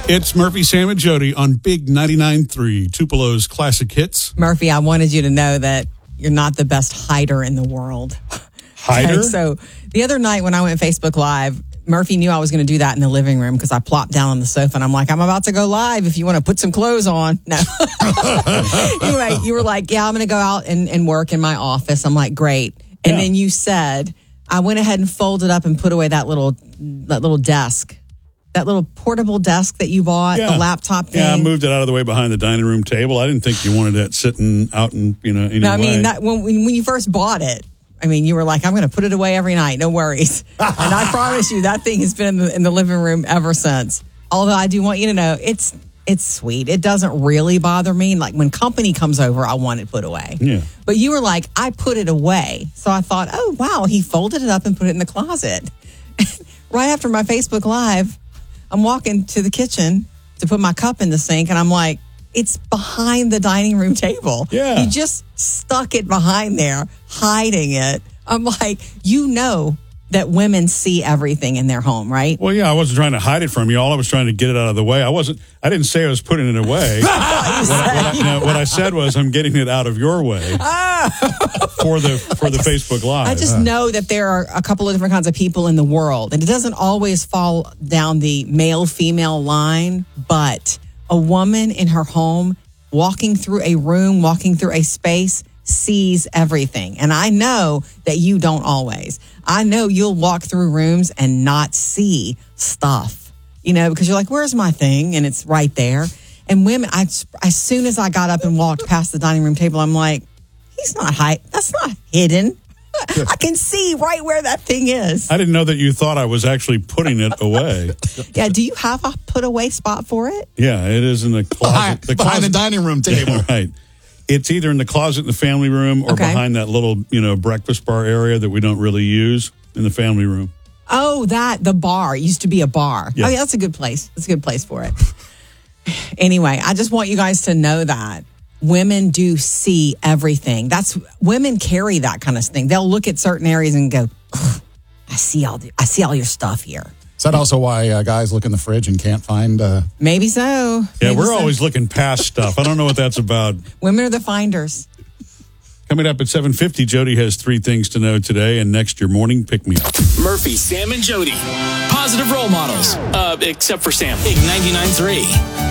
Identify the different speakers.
Speaker 1: It's Murphy, Sam, and Jody on Big 99.3, Tupelo's Classic Hits.
Speaker 2: Murphy, I wanted you to know that you're not the best hider in the world.
Speaker 1: Hider?
Speaker 2: Okay, so the other night when I went Facebook Live, Murphy knew I was going to do that in the living room because I plopped down on the sofa and I'm like, I'm about to go live if you want to put some clothes on. No. Anyway, you were like, yeah, I'm going to go out and work in my office. I'm like, great. And then you said, I went ahead and folded up and put away that little desk. That little portable desk that you bought, the laptop thing.
Speaker 1: Yeah, I moved it out of the way behind the dining room table. I didn't think you wanted that sitting out in, any
Speaker 2: No, I mean,
Speaker 1: way.
Speaker 2: when you first bought it, I mean, you were like, I'm going to put it away every night. No worries. And I promise you, that thing has been in the living room ever since. Although I do want you to know, it's sweet. It doesn't really bother me. Like when company comes over, I want it put away.
Speaker 1: Yeah.
Speaker 2: But you were like, I put it away. So I thought, oh, wow, he folded it up and put it in the closet. Right after my Facebook Live, I'm walking to the kitchen to put my cup in the sink, and I'm like, it's behind the dining room table.
Speaker 1: Yeah.
Speaker 2: He just stuck it behind there, hiding it. I'm like, you know that women see everything in their home, right?
Speaker 1: Well, yeah, I wasn't trying to hide it from you. All I was trying to get it out of the way. I didn't say I was putting it away. What I said was I'm getting it out of your way for the Facebook Live.
Speaker 2: I just know that there are a couple of different kinds of people in the world, and it doesn't always fall down the male-female line, but a woman in her home walking through a room, walking through a space, sees everything. And I know that you don't always. I know you'll walk through rooms and not see stuff, because you're like, where's my thing? And it's right there. And women, as soon as I got up and walked past the dining room table, I'm like, that's not hidden. I can see right where that thing is.
Speaker 1: I didn't know that you thought I was actually putting it away.
Speaker 2: Yeah, do you have a put away spot for it?
Speaker 1: Yeah, it is in the closet.
Speaker 3: Behind the dining room table.
Speaker 1: Yeah, right. It's either in the closet in the family room or behind that little, breakfast bar area that we don't really use in the family room.
Speaker 2: Oh, the bar. It used to be a bar.
Speaker 1: Yeah.
Speaker 2: Oh, yeah, that's a good place. That's a good place for it. Anyway, I just want you guys to know that women do see everything. Women carry that kind of thing. They'll look at certain areas and go, I see all your stuff here.
Speaker 3: Is that also why guys look in the fridge and can't find...
Speaker 2: Maybe so.
Speaker 1: Yeah, we're always looking past stuff. I don't know what that's about.
Speaker 2: Women are the finders.
Speaker 1: Coming up at 7:50, Jody has 3 things to know today, and next, your morning pick-me-up.
Speaker 4: Murphy, Sam, and Jody. Positive role models. Except for Sam. Big 99.3.